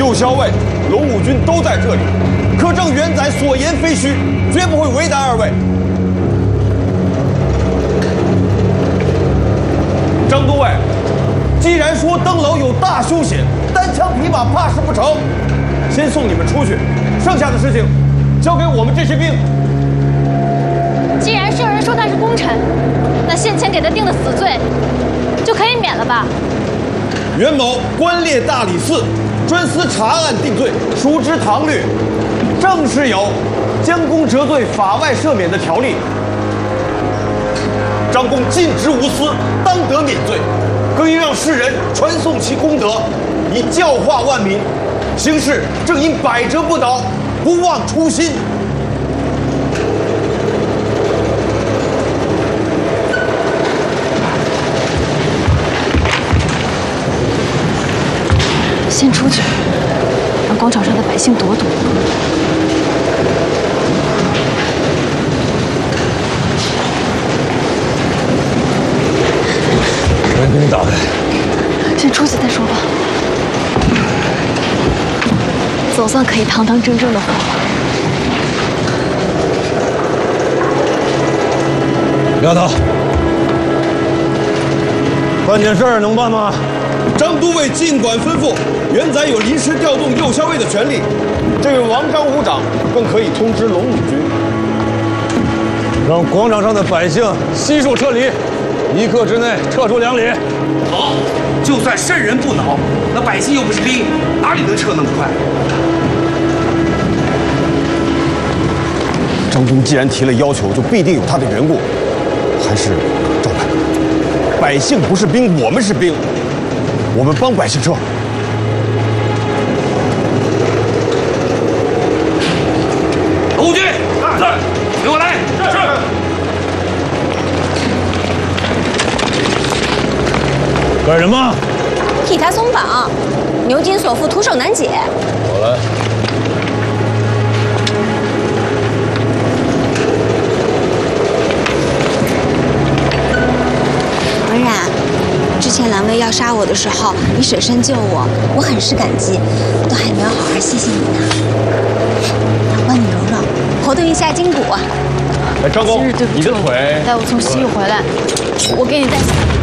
右骁卫、龙武军都在这里，可证元载所言非虚，绝不会为难二位。张都尉，既然说登楼有大凶险，单枪匹马怕是不成。先送你们出去，剩下的事情交给我们这些兵。 既然圣人说他是功臣，那先前给他定的死罪就可以免了吧？ 袁某官列大理寺，专司查案定罪，熟知唐律，正是有将功折罪、法外赦免的条例。张公尽职无私，当得免罪，更应让世人传颂其功德，以教化万民。行事正应百折不挠，不忘初心。 先出去，让广场上的百姓躲躲。 有人给你打开， 先出去再说吧。总算可以堂堂正正的活了。 丫头，办件事儿能办吗？ 张都尉尽管吩咐，元载有临时调动右骁卫的权利。这位王张武长更可以通知龙武军， 让广场上的百姓悉数撤离，1刻之内撤出2里。 好，就算圣人不恼，那百姓又不是兵，哪里能撤那么快？ 张公既然提了要求，就必定有他的缘故。还是照办。百姓不是兵，我们是兵，我们帮百姓撤。 龙武军，是，给我来，是。 干什么？ 替他松绑，牛津所缚，徒手难解。 我来。 文冉，之前蓝威要杀我的时候，你舍身救我，我很是感激，都还没有好好谢谢你呢。来，我帮你揉揉，活动一下筋骨。 哎，张公，你的腿待我从西域回来，我给你带。